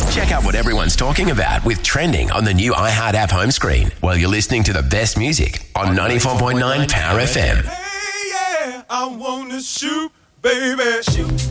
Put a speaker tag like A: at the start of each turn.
A: Check out what everyone's talking about with Trending on the new iHeart app home screen while you're listening to the best music on 94.9 Power FM.
B: Hey, yeah, I wanna shoot, baby. Shoot.